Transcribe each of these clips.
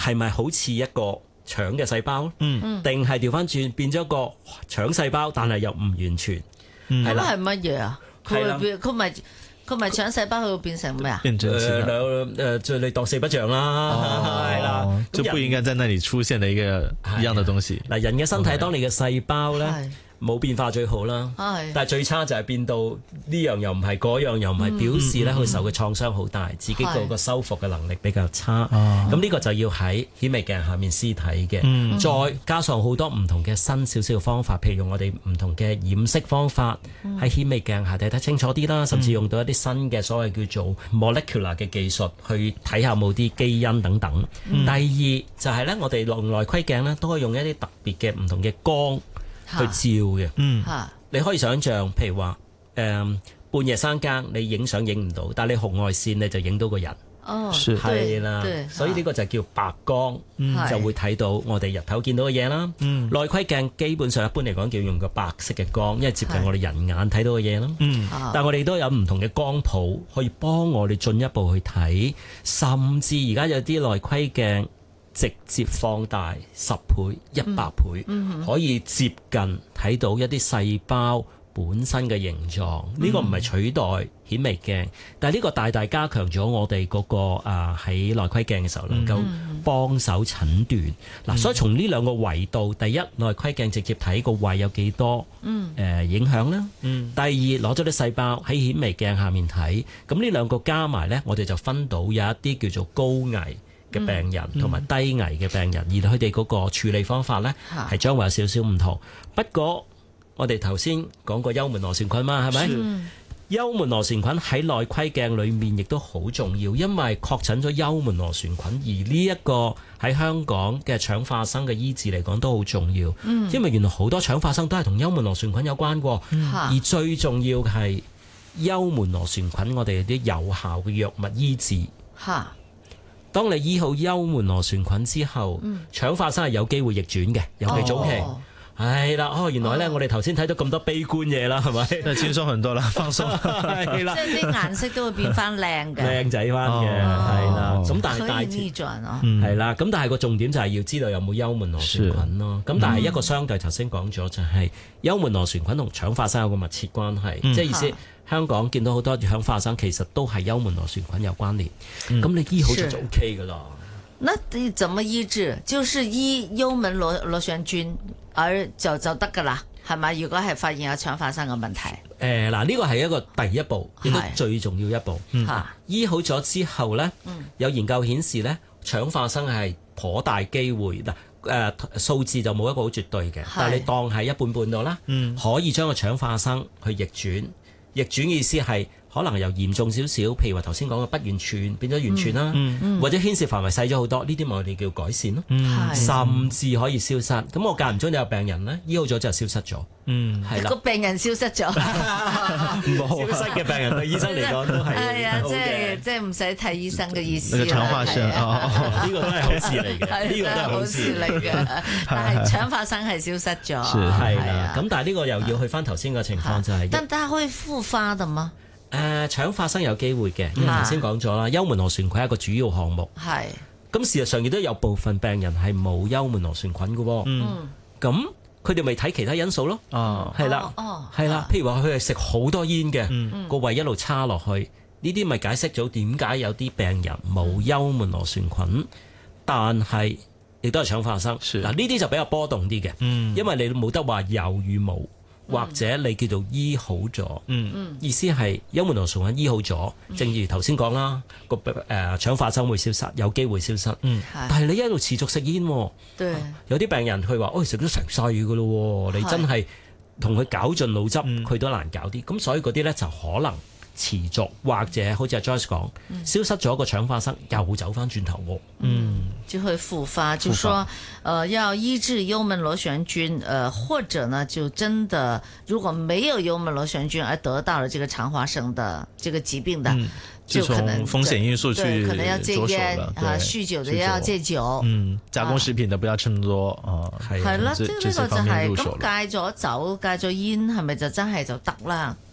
係咪好似一個腸嘅細胞？定係調翻轉變咗一個腸細胞，但係又唔完全。 咁係乜嘢啊？佢咪腸細胞，佢會變成咩啊？ 變成你當四不像啦，係啦， 就不應該在那裡出現的一樣的東西。 嗱，人嘅身體當你嘅細胞咧冇變化最好啦，但係最差就係變到呢樣又唔係，嗰樣又唔係，表示咧佢受嘅創傷好大，自己個修復嘅能力比較差。咁呢個就要喺顯微鏡下面屍體嘅，再加上好多唔同嘅新少少嘅方法，譬如用我哋唔同嘅染色方法喺顯微鏡下睇得清楚啲啦，甚至用到一啲新嘅所謂叫做 molecular 嘅技術去睇下冇啲基因等等。第二就係咧，我哋用內窺鏡咧都可以用一啲特別嘅唔同嘅光去照嘅，你可以想象，譬如話半夜三更你影相影唔到，但係你紅外線你就影到個人，係啦，所以呢個就叫白光，就會睇到我哋日頭見到嘅嘢啦。內窺鏡基本上一般嚟講叫用個白色嘅光，因為接近我哋人眼睇到嘅嘢啦。但係我哋都有唔同嘅光譜可以幫我哋進一步去睇，甚至而家有啲內窺鏡直接放大10倍、100倍，可以接近睇到一啲細胞本身嘅形狀。呢個唔係取代顯微鏡，但係呢個大大加強咗我哋嗰個喺內窺鏡嘅時候能夠幫手診斷。嗱，所以從呢兩個維度，第一，內窺鏡直接睇個胃有幾多影響啦。第二，攞咗啲細胞喺顯微鏡下面睇，咁呢兩個加埋呢，我哋就分到有一啲叫做高危嘅病人同埋低危嘅病人，而佢哋嗰個處理方法呢，係將會有少少唔同。不過我哋頭先講過幽門螺旋菌嘛，係咪？幽門螺旋菌喺內窺鏡裏面亦都好重要，因為確診咗幽門螺旋菌，而呢一個喺香港嘅腸化生嘅醫治嚟講都好重要。因為原來好多腸化生都係同幽門螺旋菌有關喎，而最重要嘅係幽門螺旋菌，我哋有啲有效嘅藥物醫治。當你醫好幽門螺旋菌之後，腸化生係有機會逆轉嘅，尤其早期。係啦，原來咧，我哋頭先睇到咁多悲觀嘢啦，係咪？ 輕鬆很多啦，放鬆。 係啦， 即係啲顏色都會變翻靚嘅， 靚仔翻嘅，係啦。咁但係可以逆轉啊， 係啦。咁但係個重點就係要知道有冇幽門螺旋菌咯。咁但係一個相對頭先講咗就係幽門螺旋菌同腸化生有個密切關係，即係意思香港見到好多腸化生其實都係幽門螺旋菌有關聯。咁你醫好咗就 OK 噶啦。 那你怎麼醫治？就是醫幽門螺旋菌而就得噶啦，係咪？如果係發現有腸化生嘅問題， 嗱，呢個係一個第一步，亦都最重要一步。醫好咗之後呢，有研究顯示呢，腸化生係頗大機會嗱，數字就冇一個好絕對嘅，但係你當係一半半到啦，可以將個腸化生去逆轉。逆轉意思係可能由嚴重少少，譬如話頭先講嘅不完全變咗完全啦，或者牽涉範圍細咗好多，呢啲我哋叫改善咯，甚至可以消失。咁我間唔中有病人呢，醫好咗之後消失咗，係啦， 個病人消失咗， 消失嘅病人對醫生嚟講都係係啊，即係唔使睇醫生嘅意思啦。 腸化生呢個都係好事嚟嘅，呢個都係好事嚟嘅。但係腸化生係消失咗， 係啦。咁但係呢個又要去翻頭先個情況就係， 但係可以復發的嗎？ 腸化生有機會嘅，因為頭先講咗啦，幽門螺旋菌係一個主要項目。 係。 咁事實上亦都有部分病人係冇幽門螺旋菌嘅喎。咁佢哋咪睇其他因素咯。係啦，係啦。譬如話佢係食好多煙嘅，個胃一路差落去，呢啲咪解釋咗點解有啲病人冇幽門螺旋菌，但係亦都係腸化生。嗱，呢啲就比較波動啲嘅，因為你冇得話有與冇。或者你叫做醫好咗，意思係幽門螺旋菌醫好咗，正如頭先講啦，個腸化生會消失，有機會消失。但係你一路持續食煙，有啲病人佢話：食咗成世㗎咯，你真係同佢絞盡腦汁，佢都難搞啲。咁所以嗰啲咧就可能持續，或者好似阿 Joyce 講，消失咗個腸化生，又走翻轉頭喎。 就會復發，就說要醫治幽門螺旋菌，或者呢就真的如果沒有幽門螺旋菌而得到了這個腸化生的這個疾病的，就可能風險因素去可能要戒煙啊，酗酒的要戒酒， 加工食品的不要吃咁多係啦，即係呢個就係咁戒咗酒戒咗煙，係咪就真係就得啦？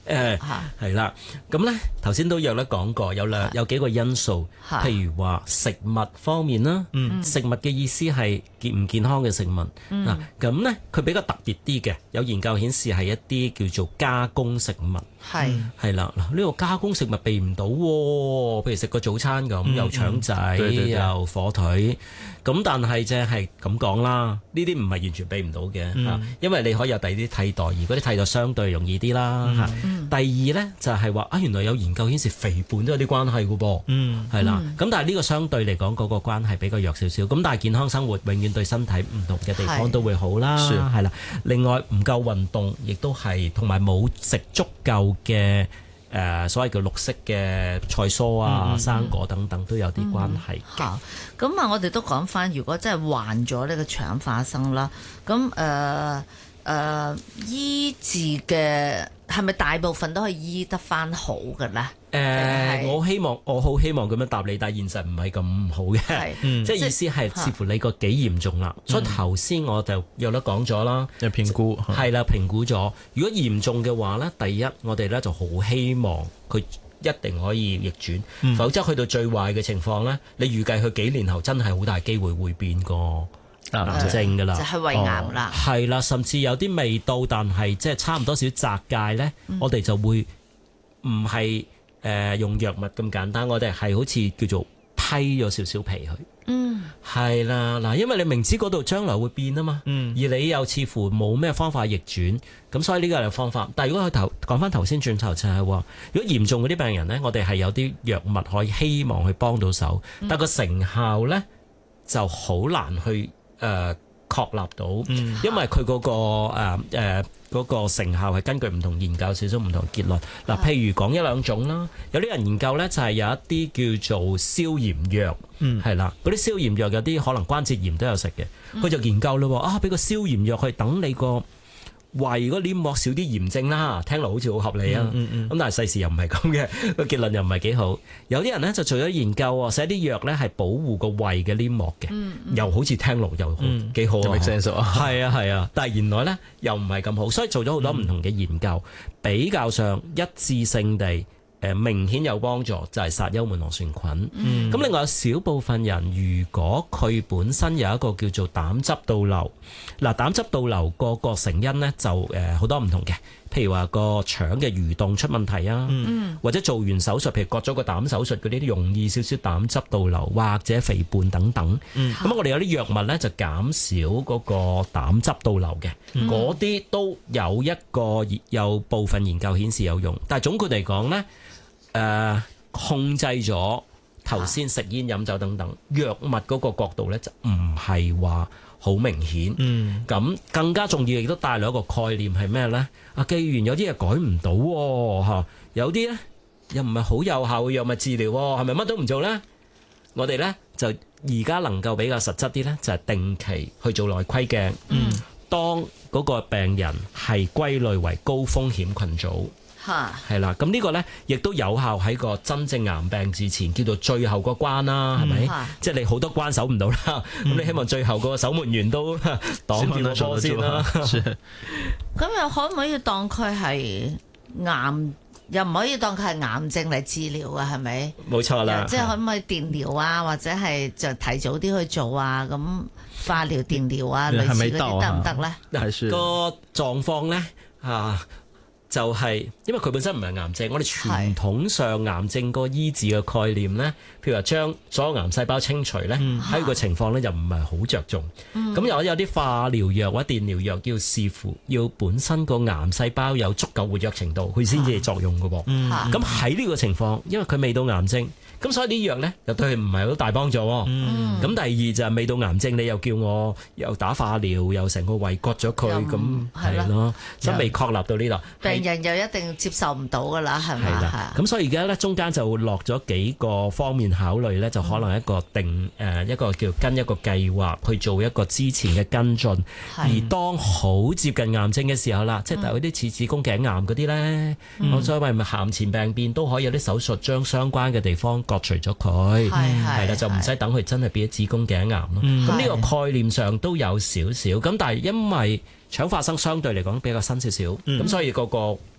係啦，咁咧頭先都有得講過，有幾個因素，譬如話食物方面啦，食物嘅意思係健唔健康嘅食物嗱，咁咧佢比較特別啲嘅，有研究顯示係一啲叫做加工食物，係啦，嗱呢個加工食物避唔到，譬如食個早餐咁，又腸仔又火腿，咁但係即係咁講啦，呢啲唔係完全避唔到嘅，因為你可以有第二啲替代，而嗰啲替代相對容易啲啦。第二呢，就係話原來有研究顯示肥胖都有啲關係嘅噃，係啦。咁但係呢個相對嚟講嗰個關係比較弱少少。咁但係健康生活永遠對身體唔同嘅地方都會好啦，係啦。另外唔夠運動，亦都係同埋冇食足夠嘅所謂叫綠色嘅菜蔬啊、生果等等都有啲關係嘅。 好，咁啊，我哋都講翻，如果真係患咗呢個腸化生啦，咁醫治嘅係咪大部分都可以醫得翻好嘅咧？ 我好希望咁樣答你，但係現實唔係咁好嘅，即係意思係視乎你個幾嚴重啦。所以頭先我就有得講咗啦， 評估係啦，評估咗。如果嚴重嘅話咧，第一我哋咧就好希望佢一定可以逆轉，否則去到最壞嘅情況咧，你預計佢幾年後真係好大機會會變個癌症噶啦， 就係胃癌啦， 係啦，甚至有啲未到，但係即係差唔多少窄界咧，我哋就會唔係用藥物咁簡單，我哋係好似叫做批咗少少皮去，係啦，嗱，因為你明知嗰度將來會變啊嘛，而你又似乎冇咩方法逆轉，咁所以呢個係方法。但係如果佢講翻頭先轉頭就係話，如果嚴重嗰啲病人咧，我哋係有啲藥物可以希望去幫到手，但個成效咧就好難去確立到，因為佢嗰個成效係根據唔同研究少少唔同結論。嗱，譬如講一兩種啦，有啲人研究呢就係有一啲叫做消炎藥，係啦，嗰啲消炎藥有啲可能關節炎都有食嘅，佢就研究咯，俾個消炎藥去等你個胃個黏膜少啲炎症啦，聽落好似好合理啊。咁但係世事又唔係咁嘅，個結論又唔係幾好。有啲人呢就做咗研究，寫啲藥呢係保護個胃嘅黏膜嘅，又好似聽落又幾好啊。係啊，但係原來呢又唔係咁好，所以做咗好多唔同嘅研究，比較上一致性地明顯有幫助，就係殺幽門螺旋菌。咁另外有少部分人，如果佢本身有一個叫做膽汁倒流，嗱，膽汁倒流個成因呢就好多唔同嘅，譬如話個腸嘅蠕動出問題啊，或者做完手術，譬如割咗個膽手術嗰啲，容易少少膽汁倒流或者肥胖等等。咁我哋有啲藥物呢，就減少嗰個膽汁倒流嘅，嗰啲都有部分研究顯示有用，但係總括嚟講呢，控制咗頭先食煙飲酒等等藥物嗰個角度呢，就唔係話好明顯。咁更加重要亦都帶來一個概念係咩呢？既然有啲嘢改唔到，有啲呢又唔係好有效嘅藥物治療，係咪乜都唔做呢？我哋呢就而家能夠比較實質啲呢，就係定期去做內窺鏡。當嗰個病人係歸類為高風險群組。係啦，咁呢個呢亦都有效喺個真正癌病之前，叫做最後個關啦，係咪？即係你好多關守唔到啦，咁你希望最後個守門員都擋住個波先啦。 咁又可唔可以當佢係癌？又唔可以當佢係癌症嚟治療啊？係咪？冇錯啦，即係可唔可以電療啊，或者係就提早啲去做啊？咁化療、電療啊，類似嗰啲得唔得呢？ 個狀況呢？就係因為佢本身唔係癌症，我哋傳統上癌症個醫治嘅概念呢，譬如話將所有癌細胞清除呢，喺個情況呢就唔係好着重。咁有啲化療藥或者電療藥要視乎要本身個癌細胞有足夠活躍程度，佢先至作用㗎噃。咁喺呢個情況，因為佢未到癌症，咁所以啲藥呢又對佢唔係好大幫助。咁第二就係未到癌症，你又叫我又打化療，又成個胃割咗佢，咁係咯，所以未確立到呢度。人又一定接受唔到噶啦，係咪？係啦，咁所以而家咧中間就落咗幾個方面考慮咧，就可能一個一個叫跟一個計劃去做一個之前嘅跟進，而當好接近癌症嘅時候啦，即係嗰啲似子宮頸癌嗰啲咧，我所謂咪癌前病變都可以有啲手術將相關嘅地方割除咗佢，係啦，就唔使等佢真係變咗子宮頸癌咯。咁呢個概念上都有少少，咁但係因為腸化生相對嚟講比較新少少，咁所以嗰個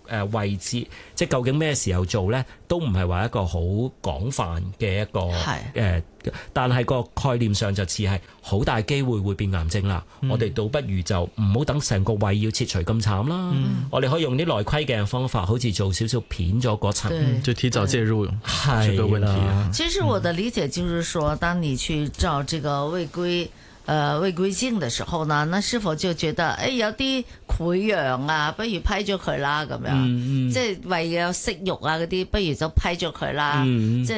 位置，即係究竟咩時候做咧，都唔係話一個好廣泛嘅一個但係個概念上就似係好大機會會變癌症啦。我哋倒不如就唔好等成個胃要切除咁慘啦。我哋可以用啲內窺鏡嘅方法，好似做少少片咗嗰層， 就提早介入這個問題。 其實我的理解就是說，當你去照這個胃窺鏡的時候呢，那是否就覺得有啲潰瘍啊，不如批咗佢啦咁樣，即係胃有息肉啊嗰啲，不如就批咗佢啦，即係。